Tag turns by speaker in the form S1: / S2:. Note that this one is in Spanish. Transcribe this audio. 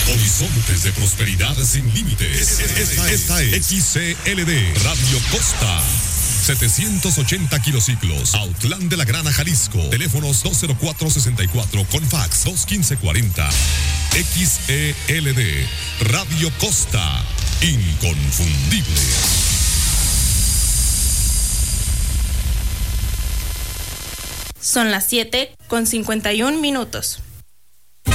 S1: Horizontes de prosperidad sin límites. Esta es XCLD Radio Costa. 780 kilociclos, Autlán de la Grana, Jalisco. Teléfonos 204-64 con fax 215-40. XELD Radio Costa, inconfundible.
S2: Son las 7:51.